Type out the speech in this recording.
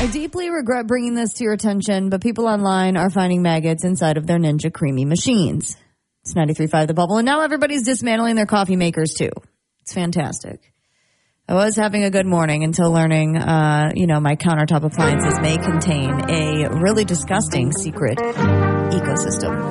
I deeply regret bringing this to your attention, but people online are finding maggots inside of their Ninja Creamy machines. It's 93.5 The Bubble, and now everybody's dismantling their coffee makers too. It's fantastic. I was having a good morning until learning, my countertop appliances may contain a really disgusting secret ecosystem.